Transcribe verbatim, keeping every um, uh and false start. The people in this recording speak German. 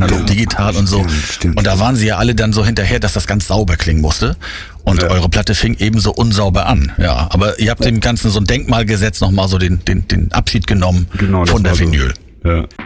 analog, ja, digital und so. Stimmt, stimmt. Und da waren sie ja alle dann so hinterher, dass das ganz sauber klingen musste. Und ja. eure Platte fing ebenso unsauber an. Ja, aber ihr habt dem Ganzen so ein Denkmal gesetzt, nochmal so den, den, den Abschied genommen genau, von der Vinyl. So. Ja.